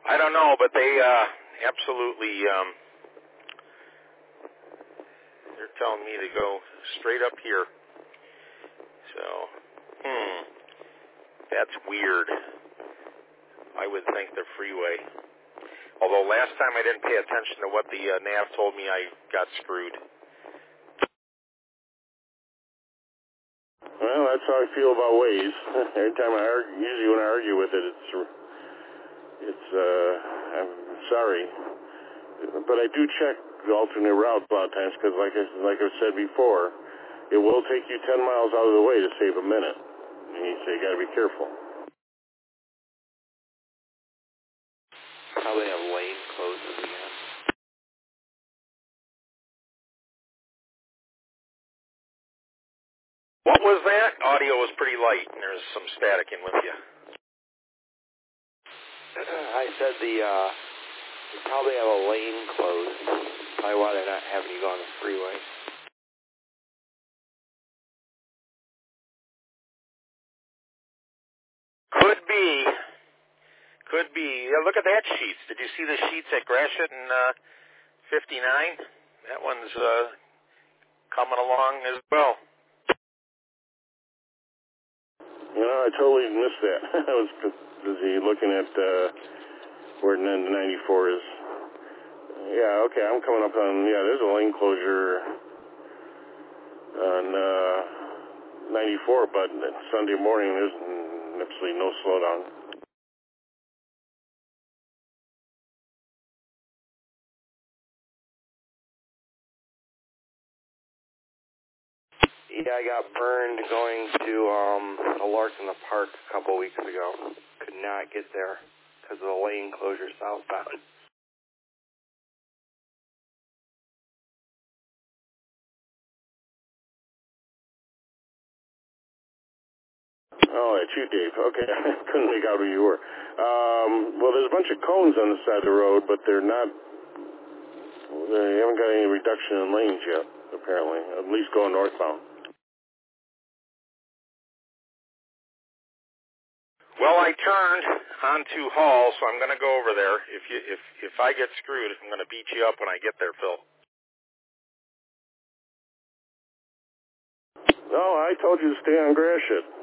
I don't know, but they absolutely, they're telling me to go straight up here. So, that's weird. I would think the freeway. Although last time I didn't pay attention to what the nav told me, I got screwed. Well, that's how I feel about Waze. Every time usually when I argue with it, I'm sorry. But I do check the alternate route a lot of times because, like I've said before, it will take you 10 miles out of the way to save a minute. And so you got to be careful. Probably have lane closes again. What was that? Audio was pretty light, and there's some static in with you. I said they probably have a lane closed. Probably why they're not having you go on the freeway. Could be. Yeah, look at that sheets. Did you see the sheets at Gratiot and 59? That one's coming along as well. You know, I totally missed that. I was busy looking at where 94 is. Yeah, okay, I'm coming up on, there's a lane closure on 94, but Sunday morning there's absolutely no slowdown. Yeah, I got burned going to a Larkin Park a couple weeks ago. Could not get there because of the lane closure southbound. Oh, that's you, Dave. Okay, I couldn't make out who you were. Well, there's a bunch of cones on the side of the road, but they haven't got any reduction in lanes yet, apparently, at least going northbound. Well, I turned onto Hall, so I'm going to go over there. If I get screwed, I'm going to beat you up when I get there, Phil. No, I told you to stay on Gratiot.